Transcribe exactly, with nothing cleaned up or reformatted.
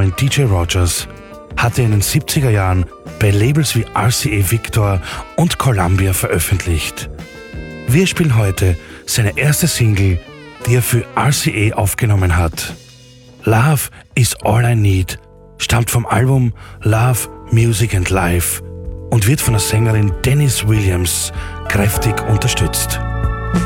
Namen D J Rogers hat er in den siebziger Jahren bei Labels wie R C A Victor und Columbia veröffentlicht. Wir spielen heute seine erste Single, die er für R C A aufgenommen hat. Love is All I Need stammt vom Album Love, Music and Life und wird von der Sängerin Dennis Williams kräftig unterstützt.